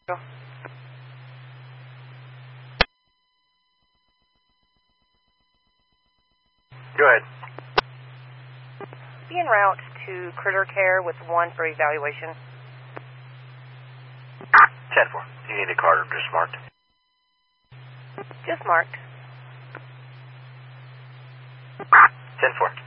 Go ahead. Be en route to Critter Care with 1 for evaluation. 10-4. You need a card just marked? Just marked. 10-4.